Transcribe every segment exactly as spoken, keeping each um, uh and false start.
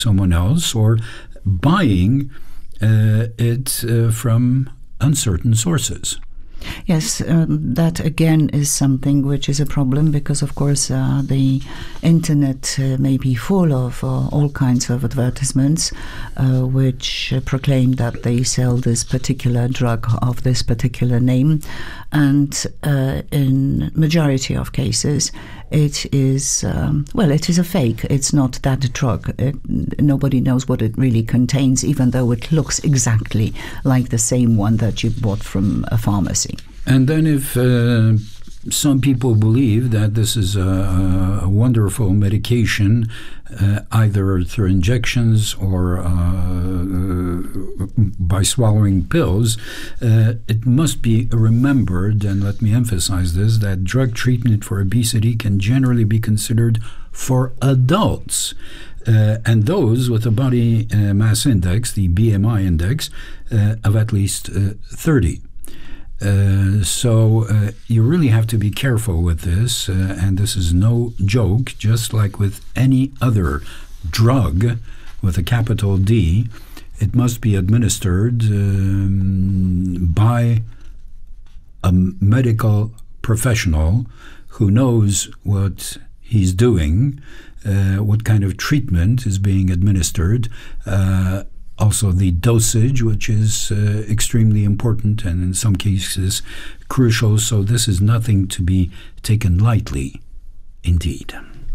someone else or buying uh, it uh, from uncertain sources. Yes, um, that again is something which is a problem because, of course, uh, the internet uh, may be full of uh, all kinds of advertisements uh, which uh, proclaim that they sell this particular drug of this particular name, and uh, in majority of cases, it is um, well, it is a fake. It's not that drug. It, nobody knows what it really contains, even though it looks exactly like the same one that you bought from a pharmacy. And then if uh, some people believe that this is a, a wonderful medication, uh, either through injections or uh, by swallowing pills, uh, it must be remembered, and let me emphasize this, that drug treatment for obesity can generally be considered for adults. Uh, and those with a body uh, mass index, the B M I index, uh, of at least uh, thirty. Uh, so uh, you really have to be careful with this, uh, and this is no joke. Just like with any other drug with a capital D, it must be administered um, by a medical professional who knows what he's doing, uh, what kind of treatment is being administered, uh, also the dosage, which is uh, extremely important and in some cases crucial. So this is nothing to be taken lightly, indeed.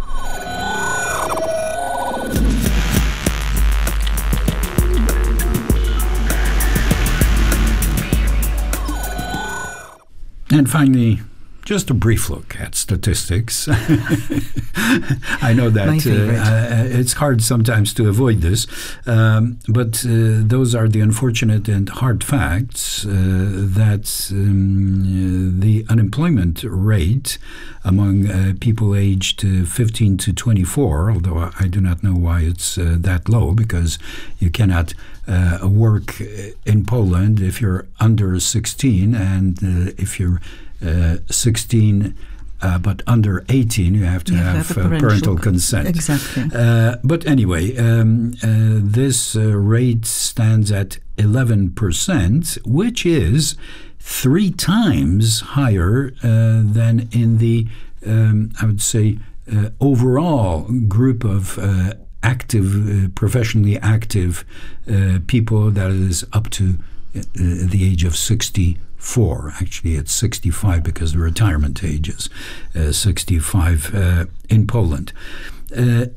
And finally, just a brief look at statistics. I know that uh, uh, it's hard sometimes to avoid this, um, but uh, those are the unfortunate and hard facts uh, that um, the unemployment rate among uh, people aged uh, fifteen to twenty-four, although I do not know why it's uh, that low, because you cannot uh, work in Poland if you're under sixteen, and uh, if you're Uh, sixteen, uh, but under eighteen, you have to you have, have uh, parental, parental consent. Exactly. Uh, but anyway, um, uh, this uh, rate stands at eleven percent, which is three times higher uh, than in the, um, I would say, uh, overall group of uh, active, uh, professionally active uh, people that is up to uh, the age of sixty. Four. Actually, it's sixty-five because the retirement age is uh, sixty-five uh, in Poland. Uh,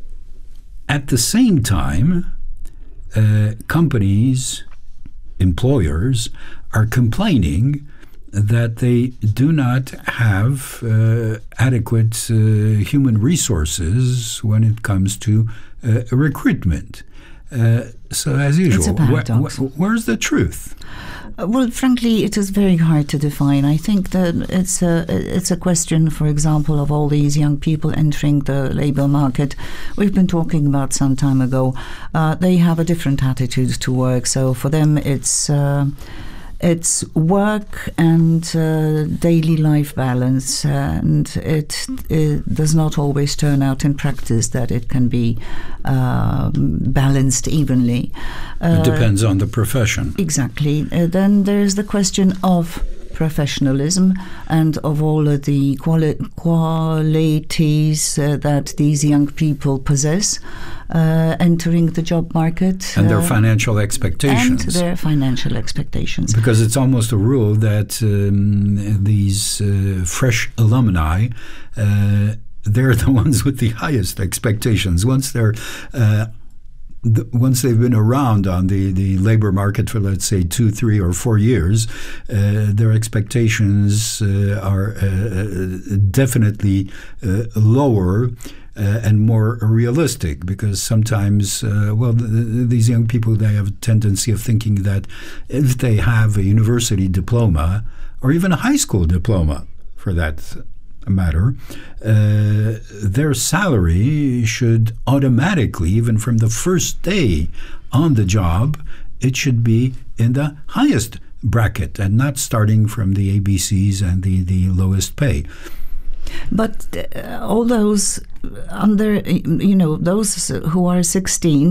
at the same time, uh, companies, employers are complaining that they do not have uh, adequate uh, human resources when it comes to uh, recruitment. Uh, so, as usual, wh wh where's the truth? Uh, well, frankly, it is very hard to define. I think that it's a it's a question, for example, of all these young people entering the labor market. We've been talking about some time ago. Uh, they have a different attitude to work. So for them, it's uh, it's work and uh, daily life balance, and it, it does not always turn out in practice that it can be um, balanced evenly. Uh, it depends on the profession. Exactly. Uh, then there is the question of professionalism and of all of the quali qualities uh, that these young people possess uh, entering the job market. And their uh, financial expectations. And their financial expectations. Because it's almost a rule that um, these uh, fresh alumni, uh, they're the ones with the highest expectations. Once they're uh, The, once they've been around on the, the labor market for, let's say, two, three, or four years, uh, their expectations uh, are uh, definitely uh, lower uh, and more realistic, because sometimes, uh, well, the, the, these young people, they have a tendency of thinking that if they have a university diploma, or even a high school diploma for that matter, uh, their salary should automatically, even from the first day on the job, it should be in the highest bracket and not starting from the A B Cs and the, the lowest pay. But uh, all those under, you know, those who are sixteen